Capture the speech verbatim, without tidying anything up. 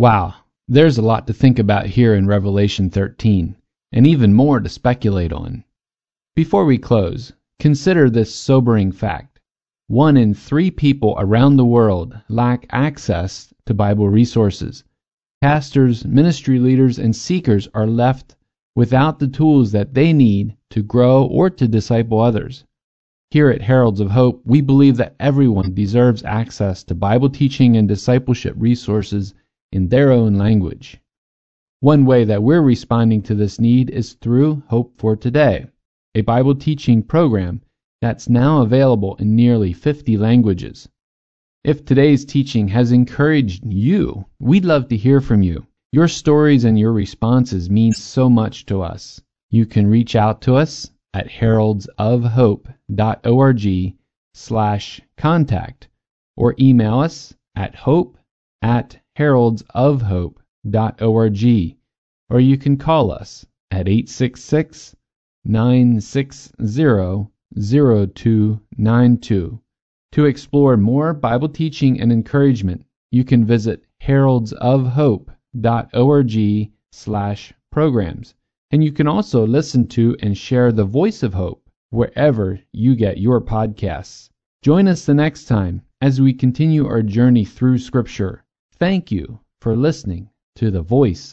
Wow, there's a lot to think about here in Revelation thirteen, and even more to speculate on. Before we close, consider this sobering fact. One in three people around the world lack access to Bible resources. Pastors, ministry leaders, and seekers are left without the tools that they need to grow or to disciple others. Here at Heralds of Hope, we believe that everyone deserves access to Bible teaching and discipleship resources in their own language. One way that we're responding to this need is through Hope for Today, a Bible teaching program that's now available in nearly fifty languages. If today's teaching has encouraged you, we'd love to hear from you. Your stories and your responses mean so much to us. You can reach out to us at heraldsofhope.org slash contact or email us at hope at heraldsofhope.org, or you can call us at eight six six, nine six zero, zero two nine two. To explore more Bible teaching and encouragement, you can visit heraldsofhope.org slash programs. And you can also listen to and share the Voice of Hope wherever you get your podcasts. Join us the next time as we continue our journey through Scripture. Thank you for listening to the Voice